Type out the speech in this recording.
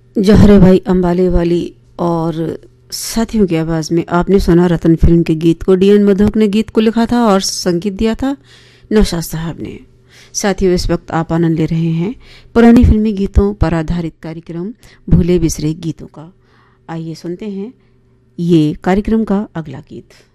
जौहरे भाई अंबाले वाली और साथियों की आवाज़ में आपने सुना रतन फिल्म के गीत को। डीएन मधोक ने गीत को लिखा था और संगीत दिया था नौशाद साहब ने। साथियों, इस वक्त आप आनंद ले रहे हैं पुरानी फिल्मी गीतों पर आधारित कार्यक्रम भूले बिसरे गीतों का। आइए सुनते हैं ये कार्यक्रम का अगला गीत।